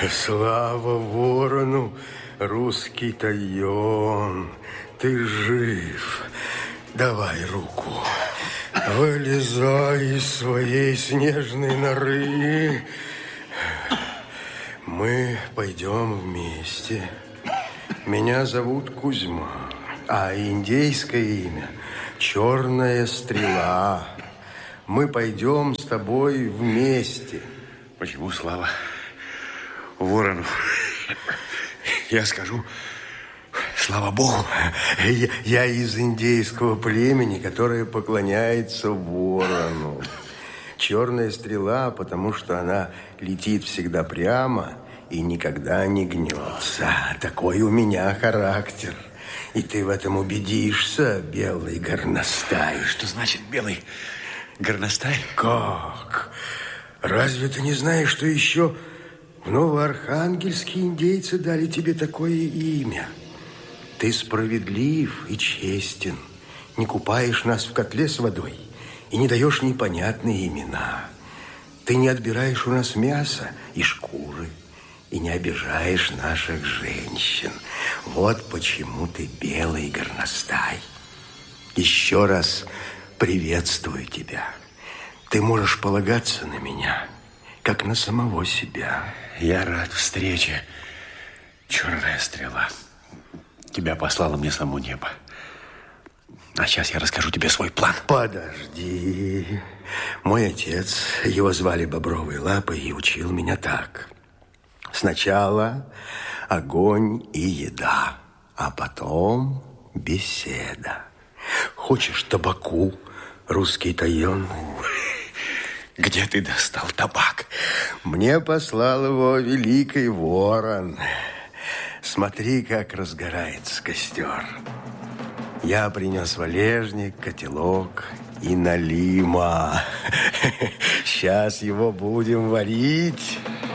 Слава ворону, русский тайон, ты жив. Давай руку. Вылезай из своей снежной норы. Мы пойдем вместе. Меня зовут Кузьма, а индейское имя Черная Стрела. Мы пойдем с тобой вместе. Почему, Слава, ворону? Я скажу, слава Богу. Я из индейского племени, которое поклоняется ворону. Черная Стрела, потому что она летит всегда прямо и никогда не гнется. Такой у меня характер. И ты в этом убедишься, белый горностай. Что значит белый горностай? Как? Разве ты не знаешь, что еще в Новоархангельске индейцы дали тебе такое имя? Ты справедлив и честен, не купаешь нас в котле с водой и не даешь непонятные имена. Ты не отбираешь у нас мясо и шкуры, и не обижаешь наших женщин. Вот почему ты белый горностай. Еще раз приветствую тебя. Ты можешь полагаться на меня, как на самого себя. Я рад встрече, Черная Стрела. Тебя послало мне само небо. А сейчас я расскажу тебе свой план. Подожди. Мой отец, его звали Бобровой Лапой, и учил меня так. Сначала огонь и еда, а потом беседа. Хочешь табаку, русский тайон? Где ты достал табак? Мне послал его великий ворон. Смотри, как разгорается костер. Я принес валежник, котелок и налима. Сейчас его будем варить.